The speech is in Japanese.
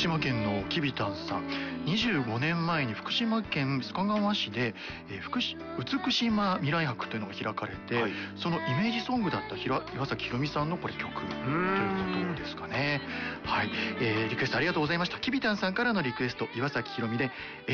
島県のきびたんさん、25年前に福島県須賀川市で、美島未来博というのが開かれて、そのイメージソングだった岩崎宏美さんのこれ曲ということですかね。はい、リクエストありがとうございました。きびたんさんからのリクエスト、岩崎宏美で